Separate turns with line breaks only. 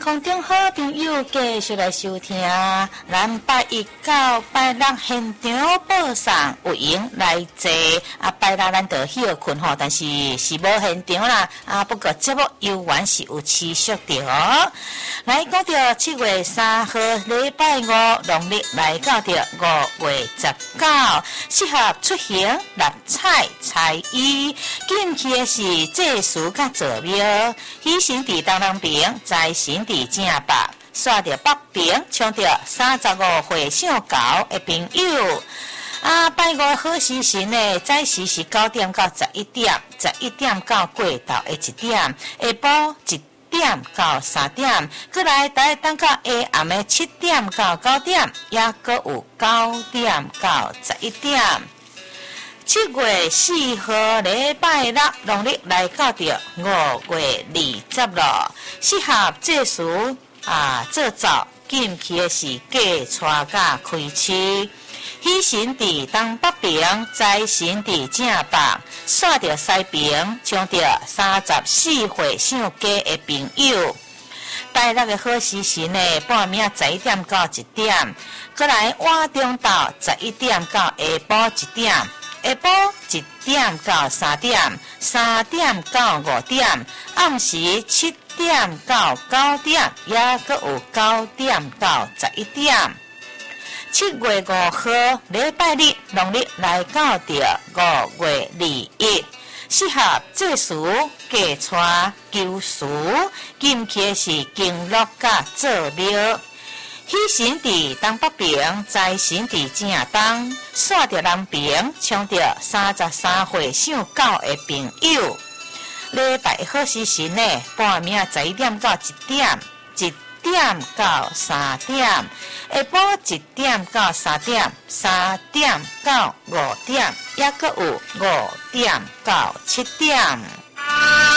空中好朋友继续来收听，咱拜一到拜六现场报送有闲来坐，拜六咱就休困吼，但是是无现场啦，不过节目犹原是有持续着哦。来讲到7月3號禮拜5，農曆來到着5月19，適合出行立彩彩衣，禁忌的是祭祀甲坐廟，喜神佇東南邊，財神佇正北，煞着北邊，搶着35歲上高的朋友。拜五好時辰呢，早時是9點到11點，11點到過晝的1點，下晡1點到3點，過來台等到下暗的7點到9點，也閣有9點到11點。7月4號禮拜六，農曆來到着5月26，適合祭祀做灶，禁忌的是嫁娶甲開市。喜神佇東北邊，財神佇正北，煞着西邊，搶着34歲上加的朋友。拜六的好時辰呢，半暝11點到1點，過來晚中到11點到下晡1點，下晡1點到3點，3點到5點，暗時7點到9點，也閣有9點到11點。7月5號禮拜日，農曆來到着5月21，適合祭祀、嫁娶、求事，禁忌的是敬樂甲做廟。喜神佇東北邊，財神佇正東，煞着南邊，搶着33歲上高的朋友。禮拜好時辰呢，半暝11點到1點，1點到3點，下晡1點到3點，3點到5點，也閣有5點到7點。